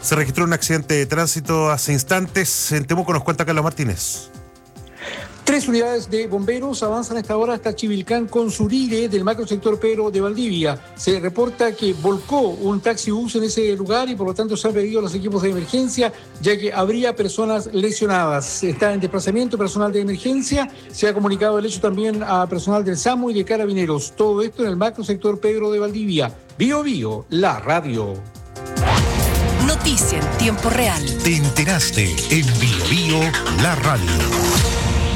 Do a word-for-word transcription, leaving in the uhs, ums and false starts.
Se registró un accidente de tránsito hace instantes. En Temuco nos cuenta Carlos Martínez. Tres unidades de bomberos avanzan a esta hora hasta Chivilcán con Surire del macrosector Pedro de Valdivia. Se reporta que volcó un taxibús en ese lugar y por lo tanto se han pedido los equipos de emergencia, ya que habría personas lesionadas. Está en desplazamiento personal de emergencia. Se ha comunicado el hecho también a personal del SAMU y de Carabineros. Todo esto en el macrosector Pedro de Valdivia. Bio Bio, la radio. Noticia en tiempo real. Te enteraste en Bio Bio, la radio.